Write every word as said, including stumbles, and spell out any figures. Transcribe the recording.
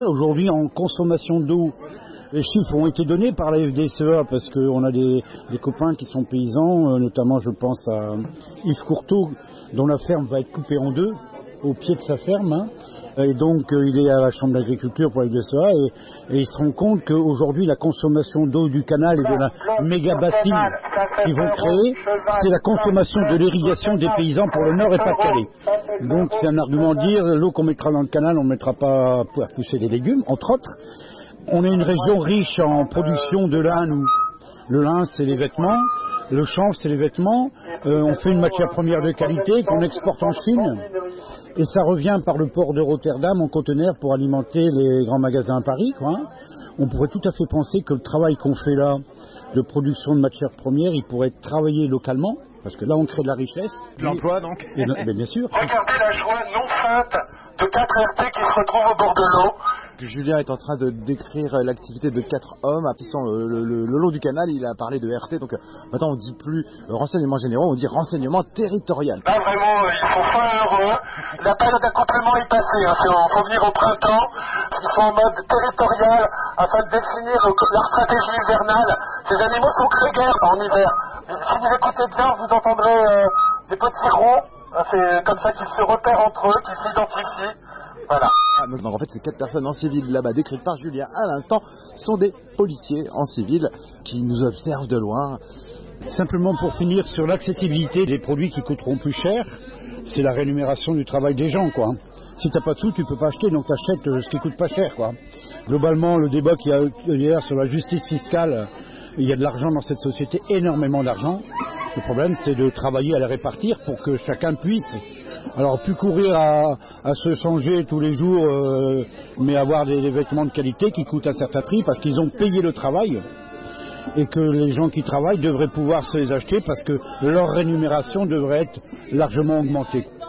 Aujourd'hui, en consommation d'eau, les chiffres ont été donnés par la F D S E A parce qu'on a des, des copains qui sont paysans, euh, notamment je pense à Yves Courteau, dont la ferme va être coupée en deux, au pied de sa ferme. Hein. Et donc euh, il est à la Chambre d'agriculture pour la F D S E A et, et il se rend compte qu'aujourd'hui la consommation d'eau du canal et de la méga bassine qu'ils vont créer, c'est la consommation de l'irrigation des paysans pour le Nord et Pas-de-Calais. Donc c'est un argument de dire l'eau qu'on mettra dans le canal, on ne mettra pas pour pousser des légumes, entre autres. On est une région riche en production de lin, nous. Le lin, c'est les vêtements. Le chanvre, c'est les vêtements. Euh, on fait une matière première de qualité qu'on exporte en Chine. Et ça revient par le port de Rotterdam en conteneur pour alimenter les grands magasins à Paris, quoi. On pourrait tout à fait penser que le travail qu'on fait là, de production de matières premières, il pourrait être travaillé localement. Parce que là, on crée de la richesse. L'emploi, donc. Et, et bien sûr. Regardez la joie non feinte de quatre R T qui se retrouvent au bord de l'eau. Julien est en train de décrire l'activité de quatre hommes appuyant le, le, le, le long du canal. Il a parlé de R T, donc maintenant on dit plus renseignements généraux, on dit renseignement territorial. Là vraiment, ils sont fin heureux. La période d'accouplement est passée. Il hein. faut venir au printemps. Ils sont en mode territorial afin de définir leur stratégie hivernale. Ces animaux sont grégaires en hiver. Si vous écoutez bien, vous entendrez euh, des petits ronds. C'est comme ça qu'ils se repèrent entre eux, qu'ils s'identifient. Voilà. Ah, donc, donc en fait ces quatre personnes en civil là-bas décrites par Julien à l'instant sont des policiers en civil qui nous observent de loin. Simplement pour finir sur l'accessibilité des produits qui coûteront plus cher, c'est la rémunération du travail des gens, quoi. Si t'as pas de sous, tu peux pas acheter, donc t'achètes ce qui coûte pas cher, quoi. Globalement, le débat qu'il y a hier sur la justice fiscale, il y a de l'argent dans cette société, énormément d'argent. Le problème, c'est de travailler à la répartir pour que chacun puisse. Alors, plus courir à, à se changer tous les jours, euh, mais avoir des, des vêtements de qualité qui coûtent un certain prix parce qu'ils ont payé le travail et que les gens qui travaillent devraient pouvoir se les acheter parce que leur rémunération devrait être largement augmentée.